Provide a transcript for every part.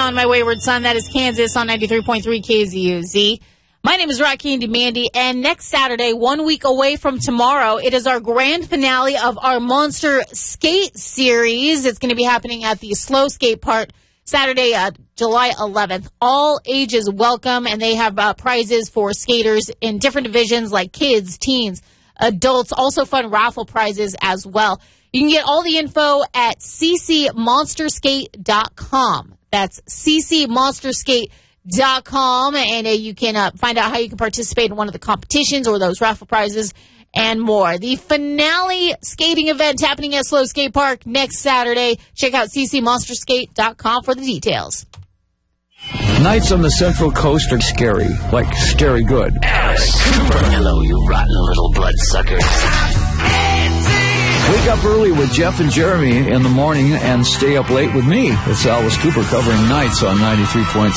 on, my wayward son. That is Kansas on 93.3 KZUZ. My name is Rocky Demandy, and next Saturday, 1 week away from tomorrow, it is our grand finale of our Monster Skate series. It's going to be happening at the Slow Skate Park Saturday, July 11th. All ages welcome, and they have prizes for skaters in different divisions like kids, teens, adults, also fun raffle prizes as well. You can get all the info at ccmonsterskate.com. That's ccmonsterskate.com, and you can find out how you can participate in one of the competitions or those raffle prizes and more. The finale skating event happening at Slow Skate Park next Saturday. Check out ccmonsterskate.com for the details. Nights on the Central Coast are scary, like scary good. Alice Cooper. Hello, you rotten little bloodsuckers. Wake up early with Jeff and Jeremy in the morning and stay up late with me. It's Alice Cooper covering nights on 93.3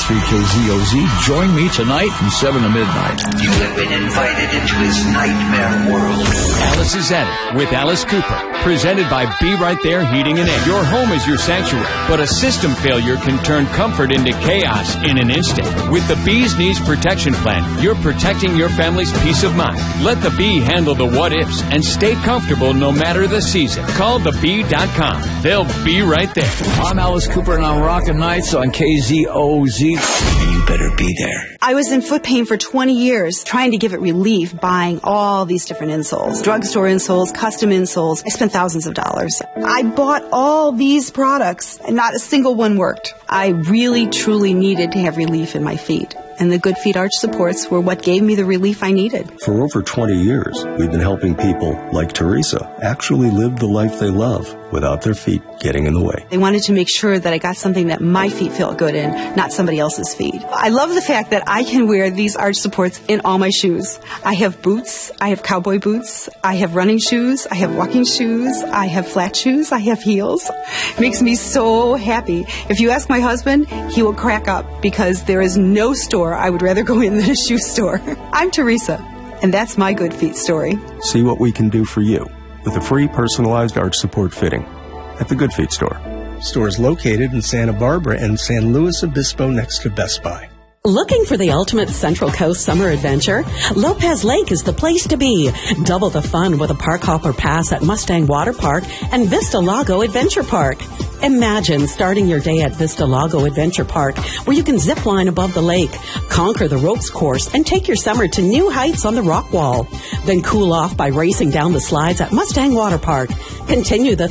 KZOZ. Join me tonight from 7 to midnight. You have been invited into his nightmare world. Alice is at it with Alice Cooper. Presented by Be Right There Heating and Air. Your home is your sanctuary, but a system failure can turn comfort into chaos in an instant. With the Bee's Knees Protection Plan, you're protecting your family's peace of mind. Let the Bee handle the what-ifs and stay comfortable no matter the season. Call thebee.com. They'll be right there. I'm Alice Cooper, and I'm rocking nights on KZOZ. You better be there. I was in foot pain for 20 years, trying to give it relief, buying all these different insoles. Drugstore insoles, custom insoles. I spent thousands of dollars. I bought all these products, and not a single one worked. I really, truly needed to have relief in my feet. And the Good Feet Arch supports were what gave me the relief I needed. For over 20 years, we've been helping people like Teresa actually live the life they love without their feet getting in the way. They wanted to make sure that I got something that my feet felt good in, not somebody else's feet. I love the fact that I can wear these arch supports in all my shoes. I have boots, I have cowboy boots, I have running shoes, I have walking shoes, I have flat shoes, I have heels. It makes me so happy. If you ask my husband, he will crack up because there is no store I would rather go in than a shoe store. I'm Teresa, and that's my Good Feet story. See what we can do for you with a free personalized arch support fitting at the Good Feet store. Store is located in Santa Barbara and San Luis Obispo next to Best Buy. Looking for the ultimate Central Coast summer adventure? Lopez Lake is the place to be. Double the fun with a park hopper pass at Mustang Water Park and Vista Lago Adventure Park. Imagine starting your day at Vista Lago Adventure Park, where you can zip line above the lake, conquer the ropes course, and take your summer to new heights on the rock wall. Then cool off by racing down the slides at Mustang Water Park. Continue the